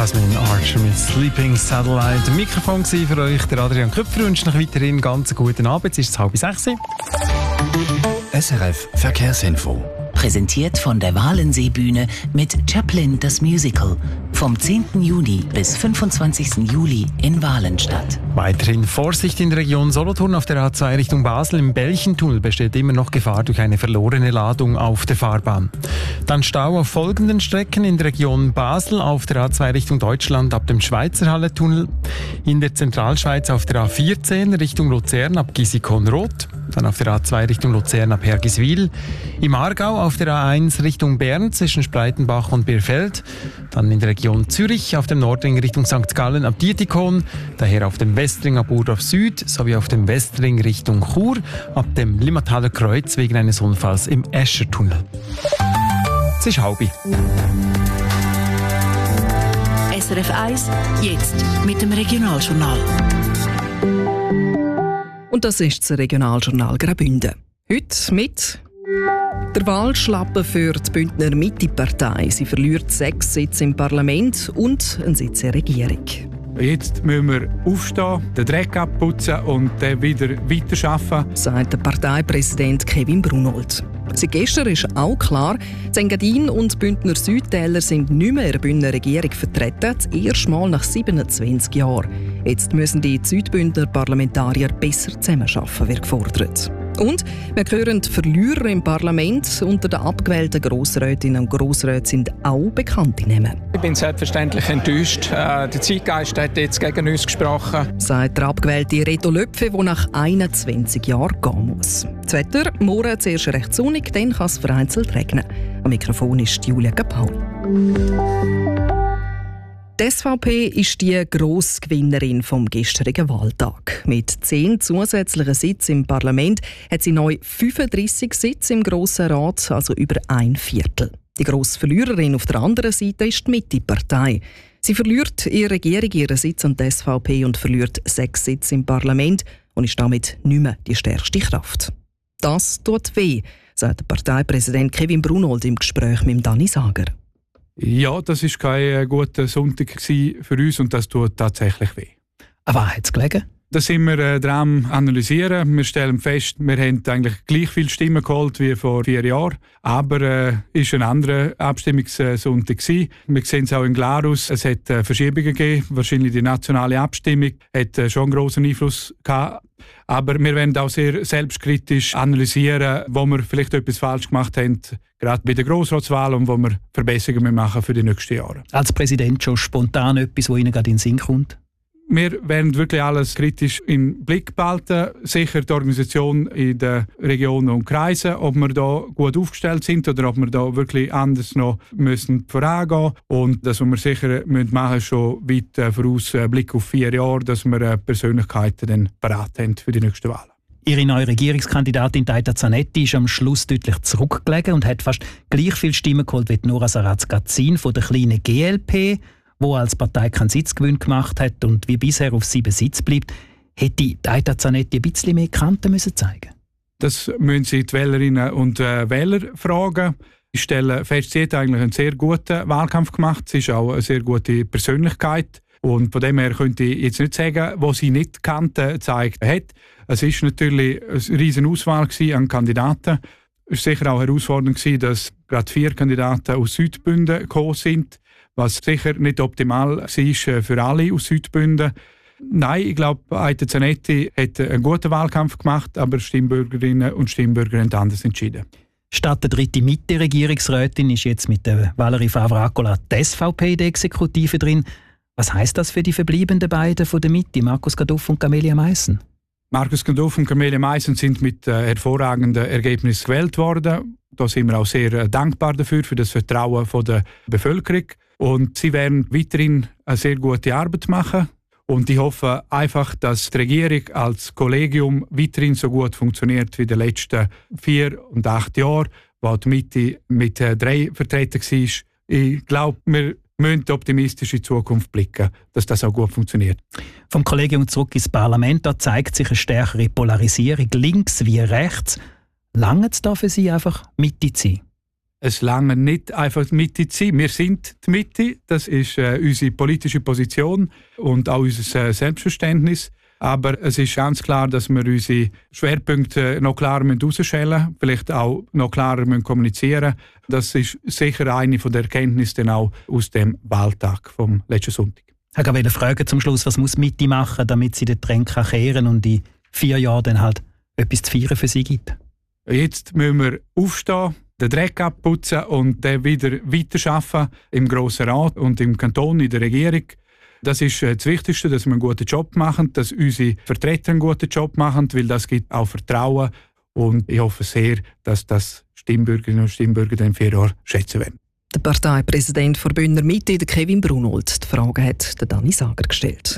Jasmine Archer mit Sleeping Satellite. Mikrofon war für euch der Adrian Köpfer. Ich wünsche euch weiterhin einen ganz guten Abend. Es ist 5:30. SRF Verkehrsinfo. Präsentiert von der Walensee-Bühne mit Chaplin das Musical. Vom 10. Juni bis 25. Juli in Walenstadt. Weiterhin Vorsicht in der Region Solothurn auf der A2 Richtung Basel. Im Belchentunnel besteht immer noch Gefahr durch eine verlorene Ladung auf der Fahrbahn. Dann Stau auf folgenden Strecken in der Region Basel auf der A2 Richtung Deutschland ab dem Schweizerhalle-Tunnel. In der Zentralschweiz auf der A14 Richtung Luzern ab Gisikon-Roth. Dann auf der A2 Richtung Luzern ab Hergiswil. Im Aargau auf der A1 Richtung Bern zwischen Spreitenbach und Bierfeld. Dann in der Region Zürich auf dem Nordring Richtung St. Gallen ab Dietikon. Daher auf dem Westring ab Urdorf Süd sowie auf dem Westring Richtung Chur ab dem Limmataler Kreuz wegen eines Unfalls im Eschertunnel. Es ist halb. SRF 1, jetzt mit dem Regionaljournal. Und das ist das Regionaljournal Graubünden. Heute mit der Wahlschlappe für die Bündner Mitte-Partei. Sie verliert 6 Sitze im Parlament und einen Sitz in der Regierung. Jetzt müssen wir aufstehen, den Dreck abputzen und dann wieder weiterarbeiten, sagt der Parteipräsident Kevin Brunold. Seit gestern ist auch klar, die Engadin und die Bündner Südtäler sind nicht mehr in der Bündner Regierung vertreten, das erste Mal nach 27 Jahren. Jetzt müssen die Südbündner Parlamentarier besser zusammenarbeiten, wird gefordert. Und wir hören, die Verlierer im Parlament unter den abgewählten Grossrätinnen und Grossräten sind auch bekannte Namen. Ich bin selbstverständlich enttäuscht. Der Zeitgeist hat jetzt gegen uns gesprochen, sagt der abgewählte Reto Löpfe, der nach 21 Jahren gehen muss. Das Wetter, morgen zuerst recht sonnig, dann kann es vereinzelt regnen. Am Mikrofon ist Julia Gapaul. Die SVP ist die Grossgewinnerin vom gestrigen Wahltag. Mit 10 zusätzlichen Sitzen im Parlament hat sie neu 35 Sitze im Grossen Rat, also über 1/4. Die grosse Verliererin auf der anderen Seite ist die Mitte-Partei. Sie verliert ihre Regierung ihren Sitz an die SVP und verliert 6 Sitze im Parlament und ist damit nicht mehr die stärkste Kraft. Das tut weh, sagt der Parteipräsident Kevin Brunold im Gespräch mit Dani Sager. Ja, das war kein guter Sonntag für uns und das tut tatsächlich weh. Aber hat es gelegen? Das sind wir dran analysieren. Wir stellen fest, wir haben eigentlich gleich viele Stimmen geholt wie vor 4 Jahren. Aber es war ein anderer Abstimmungssonntag. Wir sehen es auch in Glarus. Es hat Verschiebungen gegeben. Wahrscheinlich die nationale Abstimmung hat schon einen grossen Einfluss gehabt. Aber wir werden auch sehr selbstkritisch analysieren, wo wir vielleicht etwas falsch gemacht haben, gerade bei der Grossratswahl und wo wir Verbesserungen machen für die nächsten Jahre. Als Präsident schon spontan etwas, was Ihnen gerade in den Sinn kommt? Wir werden wirklich alles kritisch im Blick behalten. Sicher die Organisation in den Regionen und Kreisen, ob wir da gut aufgestellt sind oder ob wir da wirklich anders noch müssen vorangehen. Und das, was wir sicher machen müssen, schon weit voraus, Blick auf 4 Jahre, dass wir Persönlichkeiten dann parat haben für die nächsten Wahlen. Ihre neue Regierungskandidatin Aida Zanetti ist am Schluss deutlich zurückgelegen und hat fast gleich viele Stimmen geholt wie Nora Saratz-Gazin von der kleinen GLP, wo als Partei keinen Sitzgewinn gemacht hat und wie bisher auf 7 Sitz bleibt. Hätte Aida Zanetti ein bisschen mehr Kante müssen zeigen? Das müssen Sie die Wählerinnen und Wähler fragen. Ich stelle fest, sie hat eigentlich einen sehr guten Wahlkampf gemacht. Sie ist auch eine sehr gute Persönlichkeit. Und von dem her könnte ich jetzt nicht sagen, wo sie nicht Kante gezeigt hat. Es war natürlich eine riesige Auswahl an Kandidaten. Es war sicher auch herausfordernd, dass gerade 4 Kandidaten aus Südbünden gekommen sind, was sicher nicht optimal war für alle aus Südbünden. Nein, ich glaube, Aida Zanetti hat einen guten Wahlkampf gemacht, aber Stimmbürgerinnen und Stimmbürger haben anders entschieden. Statt der dritten Mitte-Regierungsrätin ist jetzt mit der Valerie Favre-Accola die SVP in der Exekutive drin. Was heisst das für die verbleibenden beiden von der Mitte, Markus Gaduff und Camelia Meissen? Markus Gaduff und Camelia Meissen sind mit hervorragenden Ergebnissen gewählt worden. Da sind wir auch sehr dankbar dafür, für das Vertrauen der Bevölkerung. Und sie werden weiterhin eine sehr gute Arbeit machen. Und ich hoffe einfach, dass die Regierung als Kollegium weiterhin so gut funktioniert wie in den letzten 4 und 8 Jahren, wo die Mitte mit 3 vertreten war. Ich glaube, wir müssen optimistisch in die Zukunft blicken, dass das auch gut funktioniert. Vom Kollegium zurück ins Parlament, da zeigt sich eine stärkere Polarisierung, links wie rechts. Lange es da für Sie einfach Mitte zu sein? Es lange nicht einfach die Mitte zu sein. Wir sind die Mitte, das ist unsere politische Position und auch unser Selbstverständnis. Aber es ist ganz klar, dass wir unsere Schwerpunkte noch klarer herausstellen müssen, vielleicht auch noch klarer kommunizieren müssen. Das ist sicher eine der Erkenntnisse auch aus dem Wahltag vom letzten Sonntag. Ich wollte fragen zum Schluss, was muss die Mitte machen, damit sie den Trend kehren und in 4 Jahren dann halt etwas zu feiern für sie gibt? Jetzt müssen wir aufstehen, den Dreck abputzen und dann wieder weiterarbeiten im Grossen Rat und im Kanton, in der Regierung. Das ist das Wichtigste, dass wir einen guten Job machen, dass unsere Vertreter einen guten Job machen, weil das gibt auch Vertrauen. Und ich hoffe sehr, dass das Stimmbürgerinnen und Stimmbürger in 4 Jahren schätzen werden. Der Parteipräsident der Bündner Mitte, Kevin Brunold, die Frage hat der Dani Sager gestellt.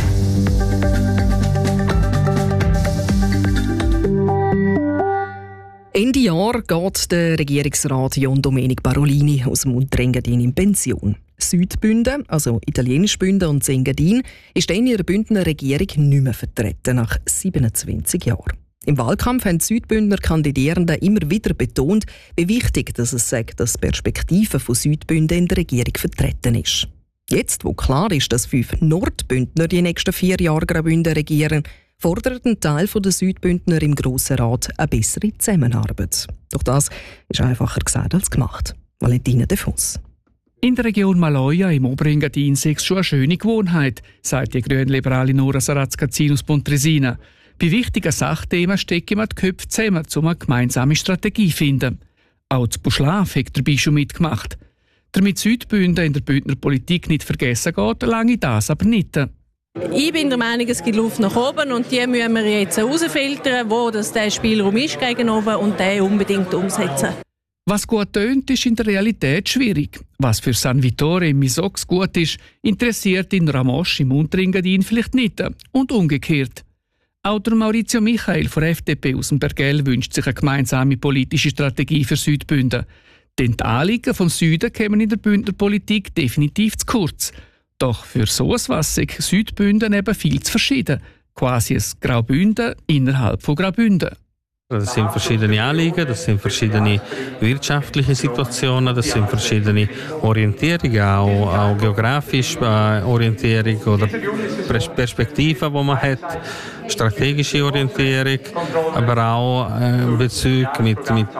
Ende Jahr geht der Regierungsrat John Domenic Parolini aus dem Unterengadin in Pension. Südbünden, also Italienisch Bünden und Engadin, ist in ihrer Bündner Regierung nicht mehr vertreten, nach 27 Jahren. Im Wahlkampf haben die Südbündner Kandidierenden immer wieder betont, wie wichtig dass es sei, dass die Perspektive von Südbünden in der Regierung vertreten ist. Jetzt, wo klar ist, dass 5 Nordbündner die nächsten 4 Jahre Graubünden regieren, fordert ein Teil der Südbündner im Grossen Rat eine bessere Zusammenarbeit. Doch das ist einfacher gesagt als gemacht. Valentina De Vos. In der Region Maloja im Oberengadin sei es schon eine schöne Gewohnheit, sagt die grünliberale Nora Sarazcazin aus Pontresina. Bei wichtigen Sachthemen stecken wir die Köpfe zusammen, um eine gemeinsame Strategie zu finden. Auch zu Buschlaf hat dabei schon mitgemacht. Damit Südbünden in der Bündner Politik nicht vergessen geht, lange das aber nicht. Ich bin der Meinung, es gibt Luft nach oben und die müssen wir jetzt herausfiltern, wo der Spielraum ist gegen oben und den unbedingt umsetzen. Was gut tönt, ist in der Realität schwierig. Was für San Vittore im Misox gut ist, interessiert in Ramosch im Unterengadin vielleicht nicht. Und umgekehrt. Auch der Maurizio Michael von der FDP aus dem Bergell wünscht sich eine gemeinsame politische Strategie für Südbünden. Denn die Anliegen vom Süden kommen in der Bündner Politik definitiv zu kurz. Doch für so etwas ist Südbünden eben viel zu verschieden. Quasi ein Graubünden innerhalb von Graubünden. Das sind verschiedene Anliegen, das sind verschiedene wirtschaftliche Situationen, das sind verschiedene Orientierungen, auch geografische Orientierung oder Perspektiven, die man hat, strategische Orientierung, aber auch Bezüge mit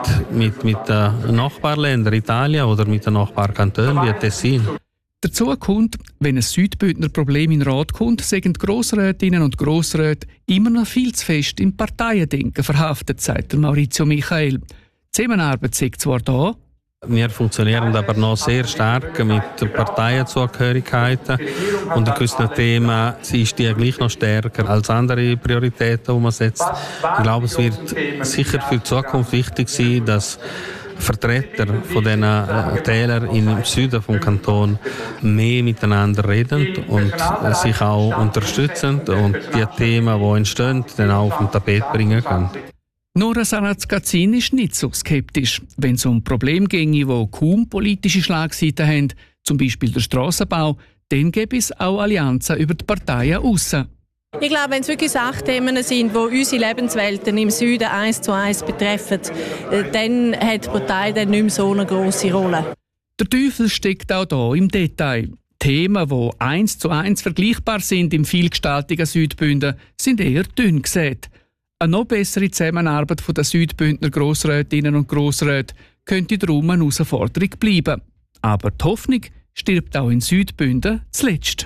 den Nachbarländern, Italien oder mit den Nachbarkantonen wie Tessin. Dazu kommt, wenn ein Südbündner Problem in den Rat kommt, sind die Grossrätinnen und Grossräte immer noch viel zu fest im Parteiendenken verhaftet, sagt Maurizio Michael. Die Zusammenarbeit sei zwar da. Wir funktionieren aber noch sehr stark mit Parteienzugehörigkeiten und in gewissen Themen ist die gleich noch stärker als andere Prioritäten, die man setzt. Ich glaube, es wird sicher für die Zukunft wichtig sein, dass Vertreter von diesen Tälern im Süden des Kantons mehr miteinander reden und sich auch unterstützen und die Themen, die entstehen, dann auch auf den Tapet bringen können. Nora Sarazcazin ist nicht so skeptisch, wenn es um Probleme ginge, die kaum politische Schlagseiten haben, zum Beispiel der Strassenbau, dann gäbe es auch Allianzen über die Parteien aussen. Ich glaube, wenn es wirklich Sachthemen sind, die unsere Lebenswelten im Süden 1:1 betreffen, dann hat die Partei dann nicht mehr so eine grosse Rolle. Der Teufel steckt auch hier im Detail. Themen, die 1:1 vergleichbar sind im vielgestaltigen Südbünden, sind eher dünn gesät. Eine noch bessere Zusammenarbeit der Südbündner Grossrätinnen und Grossräte könnte darum eine Herausforderung bleiben. Aber die Hoffnung stirbt auch in Südbünden zuletzt.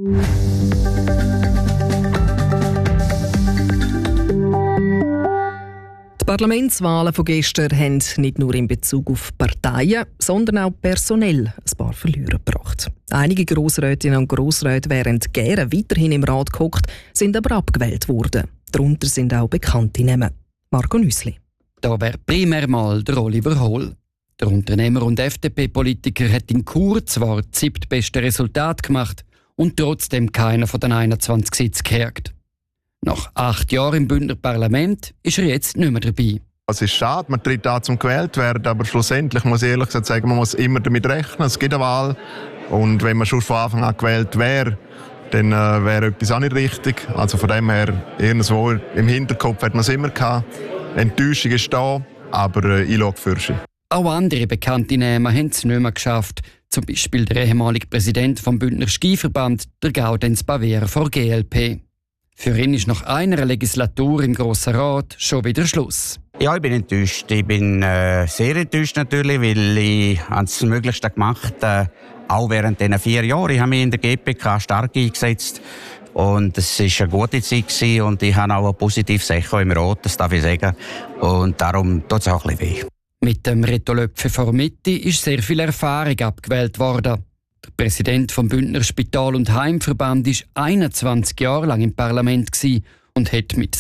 Die Parlamentswahlen von gestern haben nicht nur in Bezug auf Parteien, sondern auch personell ein paar Verlierer gebracht. Einige Grossrätinnen und Grossräte wären gerne weiterhin im Rat gehockt, sind aber abgewählt worden. Darunter sind auch bekannte Namen. Marco Nüssli. Da wäre primär mal der Oliver Hohl. Der Unternehmer und FDP-Politiker hat in Chur zwar das 7. beste Resultat gemacht und trotzdem keiner von den 21 Sitzen gehärgt. Nach 8 Jahren im Bündner Parlament ist er jetzt nicht mehr dabei. Es ist schade, man tritt an, zum gewählt werden, aber schlussendlich muss ich ehrlich gesagt sagen, man muss immer damit rechnen, es gibt eine Wahl. Und wenn man schon von Anfang an gewählt wäre, dann wäre etwas auch nicht richtig. Also von dem her, irgendwo im Hinterkopf hat man es immer gehabt. Enttäuschung ist da, aber ich schaue für sie. Auch andere bekannte Namen haben es nicht mehr geschafft. Zum Beispiel der ehemalige Präsident vom Bündner Skiverband, der Gaudenz Bavere von GLP. Für ihn ist nach einer Legislatur im Grossen Rat schon wieder Schluss. Ja, ich bin enttäuscht. Ich bin sehr enttäuscht natürlich, weil ich das Möglichste gemacht habe, auch während diesen 4 Jahren. Ich habe mich in der GPK stark eingesetzt und es war eine gute Zeit gewesen und ich habe auch ein positives Echo im Rat, das darf ich sagen. Und darum tut es auch ein bisschen weh. Mit dem Reto Löpfe vor Mitte ist sehr viel Erfahrung abgewählt worden. Der Präsident vom Bündner Spital- und Heimverband war 21 Jahre lang im Parlament und hat mit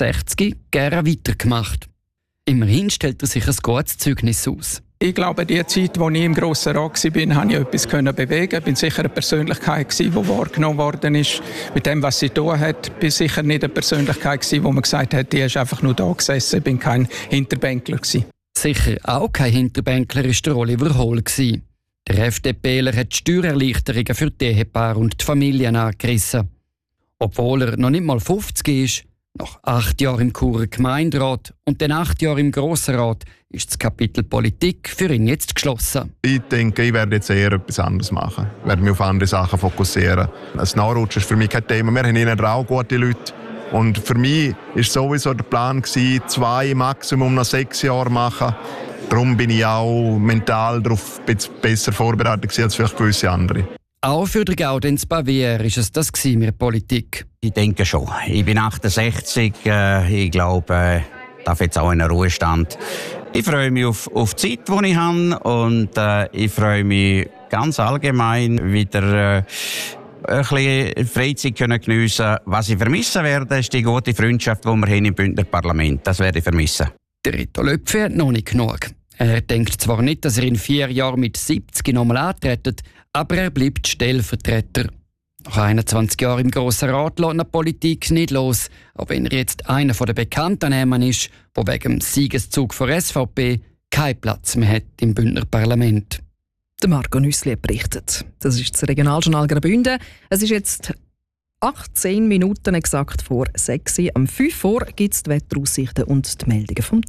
66 gerne weitergemacht. Immerhin stellt er sich ein gutes Zeugnis aus. Ich glaube, die Zeit, als ich im Grossen Rat war, konnte ich etwas bewegen. Ich bin sicher eine Persönlichkeit, die wahrgenommen worden ist. Mit dem, was sie getan hat, bin ich sicher nicht eine Persönlichkeit, wo man gesagt hat, die ist einfach nur da gesessen. Ich bin kein Hinterbänkler. Sicher auch kein Hinterbänkler war der Oliver Hohl. Der FDPler hat die Steuererleichterungen für die Ehepaare und die Familien angerissen. Obwohl er noch nicht mal 50 ist, nach 8 Jahren im Churer Gemeinderat und dann 8 Jahren im Grossen Rat ist das Kapitel Politik für ihn jetzt geschlossen. Ich denke, ich werde jetzt eher etwas anderes machen. Ich werde mich auf andere Sachen fokussieren. Das Nachrutschen ist für mich kein Thema. Wir haben innen auch gute Leute. Und für mich war sowieso der Plan, 2, maximum noch 6 Jahre machen. Darum bin ich auch mental darauf besser vorbereitet als vielleicht gewisse andere. Auch für den Gaudenz Bavere war es das mit Politik. Ich denke schon. Ich bin 68. Ich glaube, ich darf jetzt auch in den Ruhestand. Ich freue mich auf die Zeit, die ich habe. Und ich freue mich ganz allgemein wieder ein bisschen Freizeit geniessen können. Was ich vermissen werde, ist die gute Freundschaft, die wir haben im Bündner Parlament. Das werde ich vermissen. Der Reto Löpfe hat noch nicht genug. Er denkt zwar nicht, dass er in 4 Jahren mit 70 nochmal antritt, aber er bleibt Stellvertreter. Nach 21 Jahren im Grossen Rat lässt die Politik nicht los, auch wenn er jetzt einer der bekannten Namen ist, der wegen dem Siegeszug von SVP keinen Platz mehr hat im Bündner Parlament. Der Marco Nüssli hat berichtet. Das ist das Regionaljournal Graubünden. Es ist jetzt 18 Minuten exakt vor 6 Uhr. Am 5 Uhr gibt es die Wetteraussichten und die Meldungen vom